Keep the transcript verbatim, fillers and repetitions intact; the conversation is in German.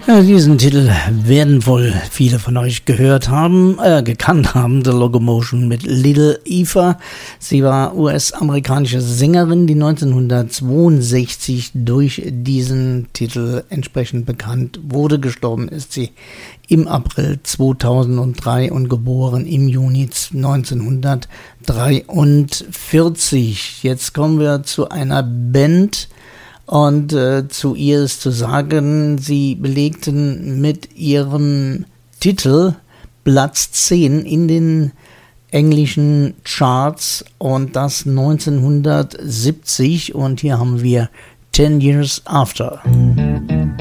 Ja, diesen Titel werden wohl viele von euch gehört haben, äh, gekannt haben, The Locomotion mit Little Eva. Sie war U S-amerikanische Sängerin, die neunzehnhundertzweiundsechzig durch diesen Titel entsprechend bekannt wurde. Gestorben ist sie im April zweitausenddrei und geboren im Juni neunzehnhundertdreiundvierzig. Jetzt kommen wir zu einer Band. Und äh, zu ihr ist zu sagen, sie belegten mit ihrem Titel Platz zehn in den englischen Charts und das neunzehnhundertsiebzig. Und hier haben wir Ten Years After.